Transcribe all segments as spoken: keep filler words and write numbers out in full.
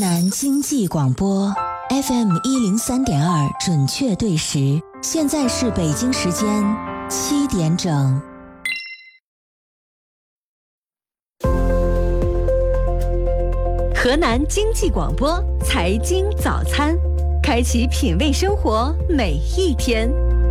南经济广播 F M 一零三点二准确对时，现在是北京时间七点整。 河南经济广播财经早餐，开启品味生活每一天。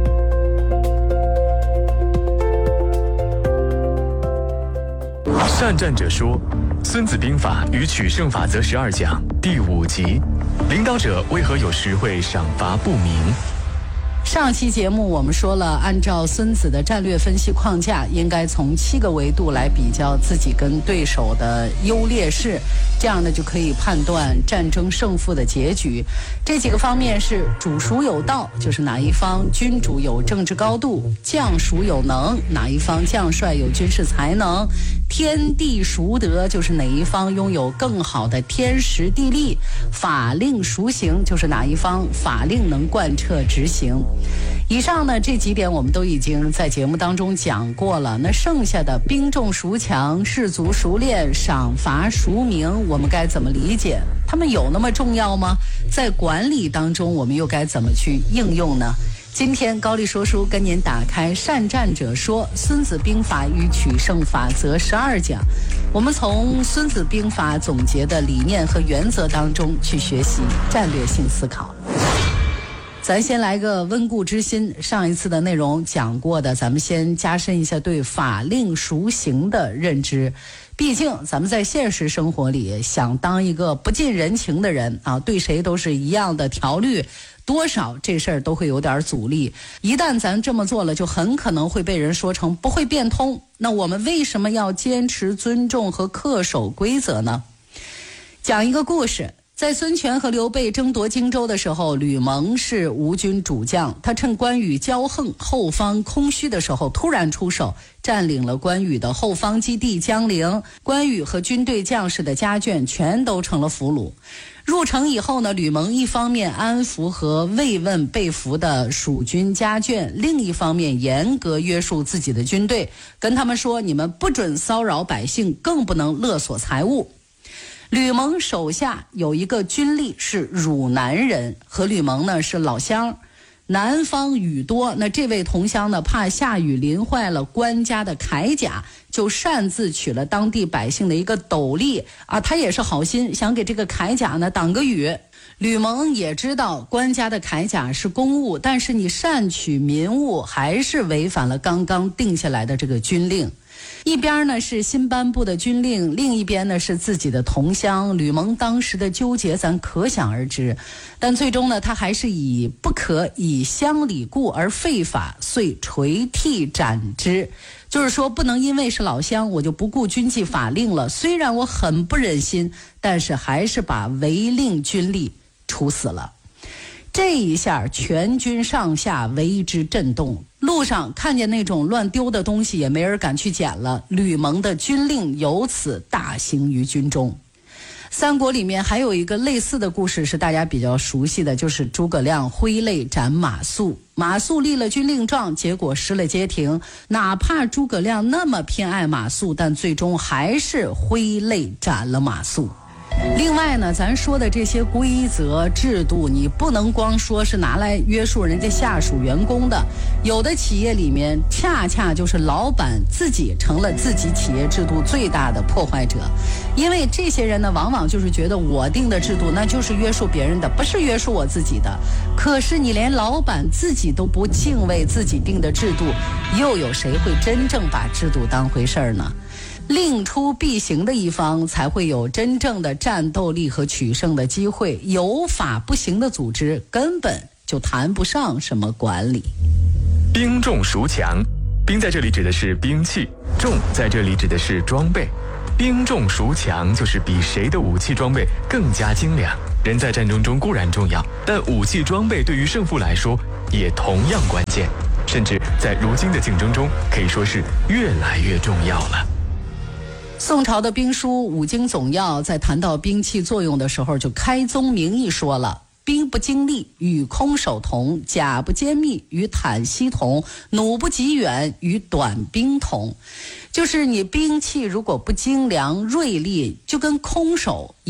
善战者说，《孙子兵法与取胜法则十二讲》第五集：领导者为何有时会赏罚不明？ 上期节目我们说了，按照孙子的战略分析框架，应该从七个维度来比较自己跟对手的优劣势，这样呢就可以判断战争胜负的结局。这几个方面是：主孰有道，就是哪一方君主有政治高度；将孰有能，哪一方将帅有军事才能；天地孰得，就是哪一方拥有更好的天时地利；法令孰行，就是哪一方法令能贯彻执行。以上呢这几点我们都已经在节目当中讲过了，那剩下的兵众孰强，士卒孰练，赏罚孰明，我们该怎么理解？他们有那么重要吗？在管理当中我们又该怎么去应用呢？今天高丽说书跟您打开善战者说孙子兵法与取胜法则十二讲，我们从孙子兵法总结的理念和原则当中去学习战略性思考。咱先来个温故知新，上一次的内容讲过的，咱们先加深一下对法令孰行的认知。毕竟咱们在现实生活里想当一个不近人情的人啊，对谁都是一样的条律，多少这事儿都会有点阻力。一旦咱这么做了，就很可能会被人说成不会变通。那我们为什么要坚持尊重和恪守规则呢？讲一个故事。在孙权和刘备争夺荆州的时候，吕蒙是吴军主将，他趁关羽骄横后方空虚的时候突然出手，占领了关羽的后方基地江陵，关羽和军队将士的家眷全都成了俘虏。入城以后呢，吕蒙一方面安抚和慰问被俘的蜀军家眷，另一方面严格约束自己的军队，跟他们说，你们不准骚扰百姓，更不能勒索财物。吕蒙手下有一个军吏是汝南人，和吕蒙呢是老乡，南方雨多，那这位同乡呢怕下雨淋坏了官家的铠甲，就擅自取了当地百姓的一个斗笠啊，他也是好心想给这个铠甲呢挡个雨。吕蒙也知道官家的铠甲是公物，但是你擅取民物还是违反了刚刚定下来的这个军令。一边呢是新颁布的军令，另一边呢是自己的同乡，吕蒙当时的纠结咱可想而知。但最终呢，他还是以不可以乡里故而废法，遂垂涕斩之。就是说不能因为是老乡我就不顾军纪法令了，虽然我很不忍心，但是还是把违令军吏处死了。这一下全军上下为之震动，路上看见那种乱丢的东西也没人敢去捡了，吕蒙的军令由此大行于军中。三国里面还有一个类似的故事是大家比较熟悉的，就是诸葛亮挥泪斩马谡。马谡立了军令状，结果失了街亭，哪怕诸葛亮那么偏爱马谡，但最终还是挥泪斩了马谡。另外呢，咱说的这些规则制度，你不能光说是拿来约束人家下属员工的，有的企业里面恰恰就是老板自己成了自己企业制度最大的破坏者。因为这些人呢，往往就是觉得我定的制度那就是约束别人的，不是约束我自己的。可是你连老板自己都不敬畏自己定的制度，又有谁会真正把制度当回事儿呢？令出必行的一方才会有真正的战斗力和取胜的机会，有法不行的组织根本就谈不上什么管理。 兵众孰强？兵在这里指的是兵器，众在这里指的是装备。兵众孰强就是比谁的武器装备更加精良。人在战争中固然重要，但武器装备对于胜负来说也同样关键，甚至在如今的竞争中可以说是越来越重要了。 宋朝的兵书《五经总要》在谈到兵器作用的时候就开宗明义说了，兵不精利与空手同，甲不坚密与坦息同，弩不及远与短兵同。就是你兵器如果不精良锐利，就跟空手一样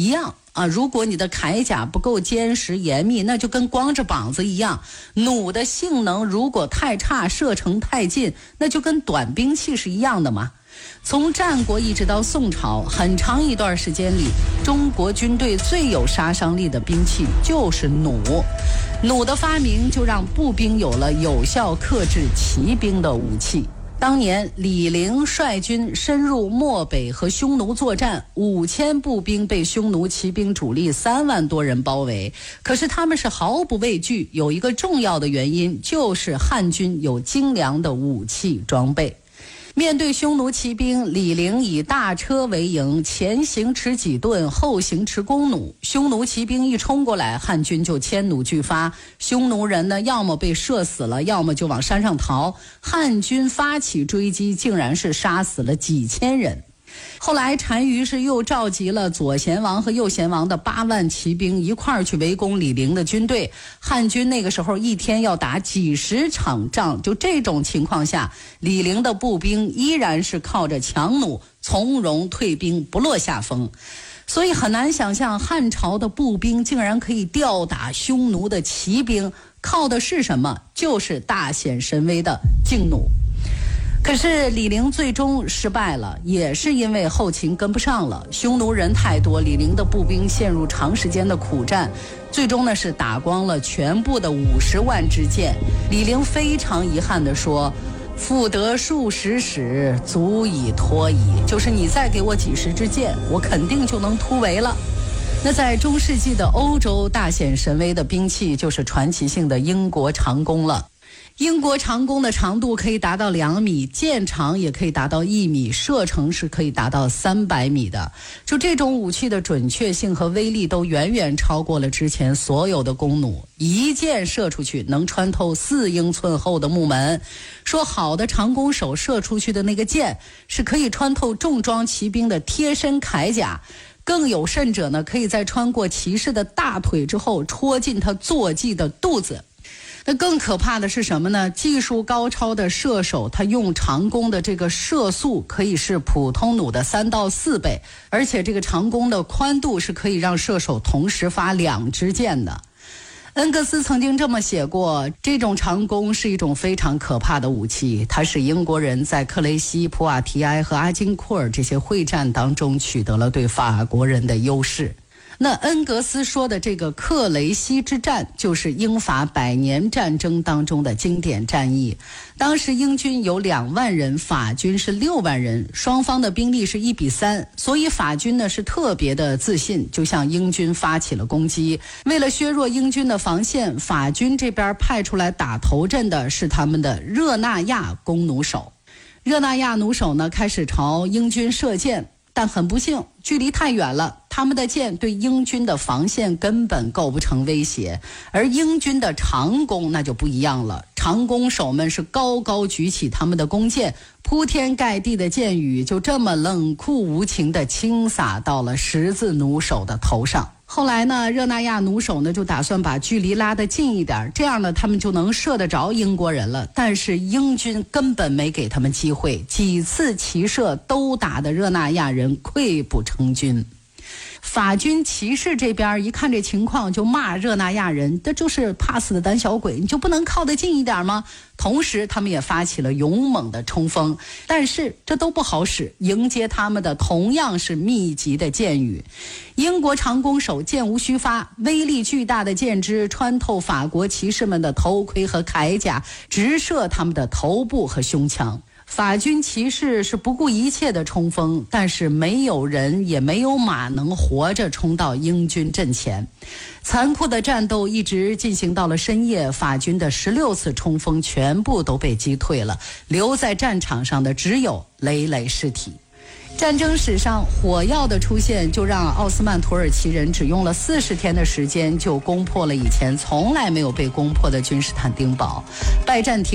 啊，如果你的铠甲不够坚实严密，那就跟光着膀子一样。弩的性能如果太差，射程太近，那就跟短兵器是一样的嘛。从战国一直到宋朝，很长一段时间里，中国军队最有杀伤力的兵器就是弩。弩的发明就让步兵有了有效克制骑兵的武器。当年李陵率军深入漠北和匈奴作战，五千步兵被匈奴骑兵主力三万多人包围，可是他们是毫不畏惧。有一个重要的原因，就是汉军有精良的武器装备。面对匈奴骑兵，李陵以大车为营，前行持戟盾，后行持弓弩。匈奴骑兵一冲过来，汉军就牵弩拒发。匈奴人呢，要么被射死了，要么就往山上逃。汉军发起追击，竟然是杀死了几千人。后来单于是又召集了左贤王和右贤王的八万骑兵一块儿去围攻李陵的军队。汉军那个时候一天要打几十场仗，就这种情况下，李陵的步兵依然是靠着强弩从容退兵，不落下风。所以很难想象汉朝的步兵竟然可以吊打匈奴的骑兵，靠的是什么？就是大显神威的劲弩。可是李陵最终失败了，也是因为后勤跟不上了，匈奴人太多，李陵的步兵陷入长时间的苦战，最终呢是打光了全部的五十万支箭。李陵非常遗憾地说，复得数十矢，足以托矣，就是你再给我几十支箭，我肯定就能突围了。那在中世纪的欧洲，大显神威的兵器就是传奇性的英国长弓了。英国长弓的长度可以达到两米，箭长也可以达到一米，射程是可以达到三百米的。就这种武器的准确性和威力都远远超过了之前所有的弓弩，一箭射出去能穿透四英寸厚的木门。说好的长弓手射出去的那个箭是可以穿透重装骑兵的贴身铠甲，更有甚者呢，可以在穿过骑士的大腿之后戳进他坐骑的肚子。那更可怕的是什么呢？技术高超的射手，他用长弓的这个射速可以是普通弩的三到四倍，而且这个长弓的宽度是可以让射手同时发两支箭的。恩格斯曾经这么写过，这种长弓是一种非常可怕的武器，它使英国人在克雷西、普瓦提埃和阿金库尔这些会战当中取得了对法国人的优势。那恩格斯说的这个克雷西之战，就是英法百年战争当中的经典战役。当时英军有两万人，法军是六万人，双方的兵力是一比三，所以法军呢是特别的自信，就向英军发起了攻击。为了削弱英军的防线，法军这边派出来打头阵的是他们的热那亚弓弩手。热那亚弩手呢开始朝英军射箭，但很不幸，距离太远了，他们的箭对英军的防线根本构不成威胁。而英军的长弓那就不一样了，长弓手们是高高举起他们的弓箭，铺天盖地的箭雨就这么冷酷无情地倾洒到了十字弩手的头上。后来呢，热那亚弩手呢就打算把距离拉得近一点，这样呢他们就能射得着英国人了。但是英军根本没给他们机会，几次齐射都打得热那亚人溃不成军。法军骑士这边一看这情况，就骂热那亚人，这就是怕死的胆小鬼，你就不能靠得近一点吗？同时他们也发起了勇猛的冲锋，但是这都不好使，迎接他们的同样是密集的箭雨。英国长弓手箭无虚发，威力巨大的箭支穿透法国骑士们的头盔和铠甲，直射他们的头部和胸腔。法军骑士是不顾一切的冲锋，但是没有人也没有马能活着冲到英军阵前。残酷的战斗一直进行到了深夜，法军的十六次冲锋全部都被击退了，留在战场上的只有累累尸体。战争史上火药的出现，就让奥斯曼土耳其人只用了四十天的时间就攻破了以前从来没有被攻破的君士坦丁堡。拜占庭